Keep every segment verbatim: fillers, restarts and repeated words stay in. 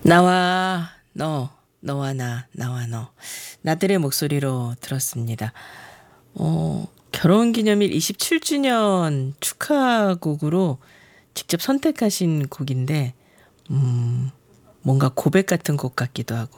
나와 너, 너와 나, 나와 너. 나들의 목소리로 들었습니다. 어, 결혼기념일 이십칠 주년 축하곡으로 직접 선택하신 곡인데, 음, 뭔가 고백 같은 곡 같기도 하고.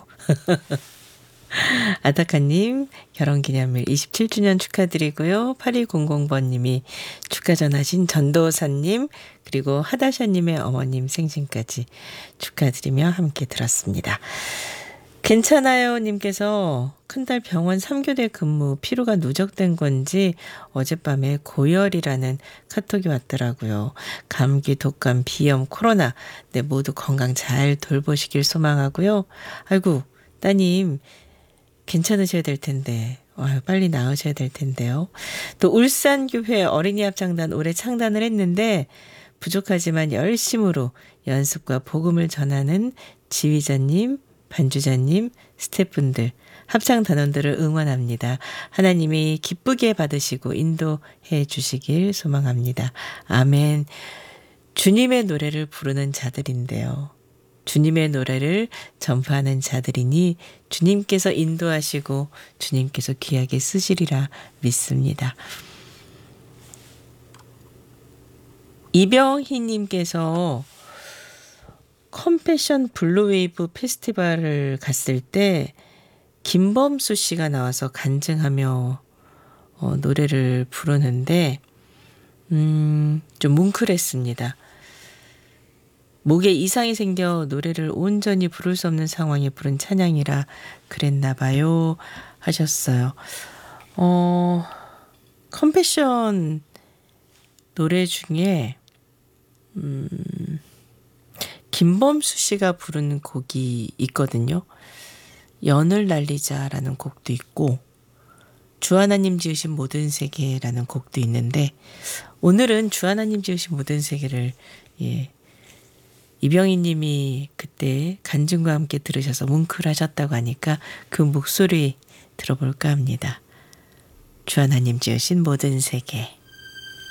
아타카님, 결혼기념일 이십칠 주년 축하드리고요. 팔이공공 번님이 축하 전하신 전도사님, 그리고 하다샤님의 어머님 생신까지 축하드리며 함께 들었습니다. 괜찮아요 님께서 큰딸 병원 삼 교대 근무 피로가 누적된 건지 어젯밤에 고열이라는 카톡이 왔더라고요. 감기, 독감, 비염, 코로나 네, 모두 건강 잘 돌보시길 소망하고요. 아이고 따님 괜찮으셔야 될 텐데 아유, 빨리 나으셔야 될 텐데요. 또 울산교회 어린이합창단 올해 창단을 했는데 부족하지만 열심으로 연습과 복음을 전하는 지휘자님, 반주자님, 스태프분들, 합창단원들을 응원합니다. 하나님이 기쁘게 받으시고 인도해 주시길 소망합니다. 아멘. 주님의 노래를 부르는 자들인데요. 주님의 노래를 전파하는 자들이니 주님께서 인도하시고 주님께서 귀하게 쓰시리라 믿습니다. 이병희님께서 컴패션 블루웨이브 페스티벌을 갔을 때 김범수 씨가 나와서 간증하며 어, 노래를 부르는데 음, 좀 뭉클했습니다. 목에 이상이 생겨 노래를 온전히 부를 수 없는 상황에 부른 찬양이라 그랬나 봐요 하셨어요. 어, 컴패션 노래 중에 음, 김범수 씨가 부른 곡이 있거든요. 연을 날리자라는 곡도 있고 주 하나님 지으신 모든 세계라는 곡도 있는데 오늘은 주 하나님 지으신 모든 세계를 예, 이병희 님이 그때 간증과 함께 들으셔서 뭉클하셨다고 하니까 그 목소리 들어볼까 합니다. 주 하나님 지으신 모든 세계.